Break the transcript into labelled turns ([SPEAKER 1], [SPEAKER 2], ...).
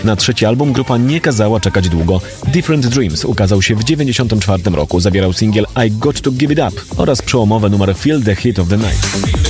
[SPEAKER 1] Na trzeci album grupa nie kazała czekać długo. Different Dreams ukazał się w 1994 roku. Zawierał singiel I Got To Give It Up oraz przełomowy numer Feel The Heat of the Night.